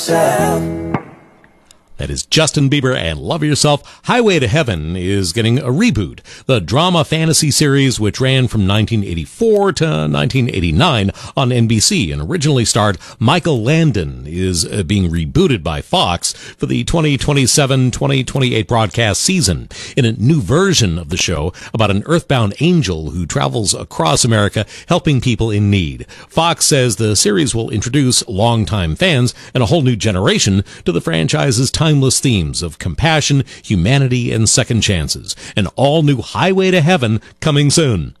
That is Justin Bieber and Love Yourself. Highway to Heaven is getting a reboot. The drama fantasy series, which ran from 1984 to 1989 on NBC and originally starred Michael Landon, is being rebooted by Fox for the 2027-2028 broadcast season in a new version of the show about an earthbound angel who travels across America helping people in need. Fox says the series will introduce longtime fans and a whole new generation to the franchise's timeless themes of compassion, humanity, and second chances. An all-new Highway to Heaven coming soon.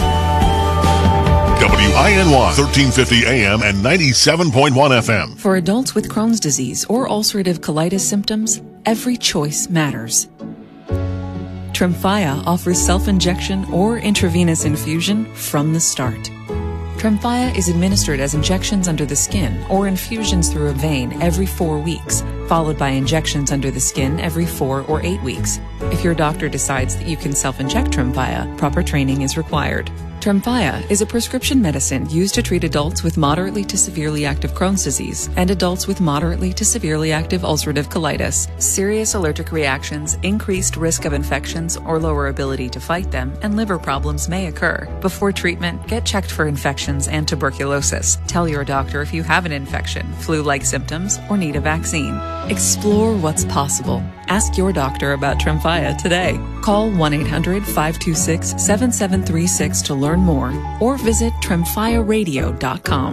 WINY 1350 AM and 97.1 FM. For adults with Crohn's disease or ulcerative colitis symptoms, every choice matters. Tremfya offers self-injection or intravenous infusion from the start. Tremfya is administered as injections under the skin or infusions through a vein every 4 weeks, followed by injections under the skin every 4 or 8 weeks. If your doctor decides that you can self-inject Tremfya, proper training is required. Tremfya is a prescription medicine used to treat adults with moderately to severely active Crohn's disease and adults with moderately to severely active ulcerative colitis. Serious allergic reactions, increased risk of infections or lower ability to fight them, and liver problems may occur. Before treatment, get checked for infections and tuberculosis. Tell your doctor if you have an infection, flu-like symptoms, or need a vaccine. Explore what's possible. Ask your doctor about Tremfya today. Call 1-800-526-7736 to learn more or visit tremfyaradio.com.